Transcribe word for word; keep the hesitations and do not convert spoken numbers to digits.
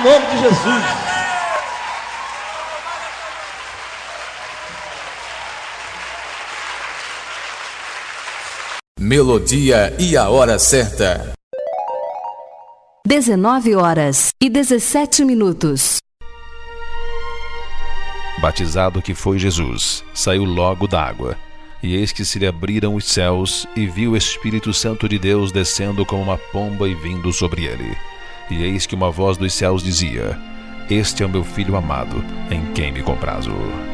nome de Jesus. Melodia e a hora certa. dezenove horas e dezessete minutos. Batizado que foi Jesus, saiu logo da água. E eis que se lhe abriram os céus, e viu o Espírito Santo de Deus descendo como uma pomba e vindo sobre ele. E eis que uma voz dos céus dizia: Este é o meu filho amado, em quem me comprazo.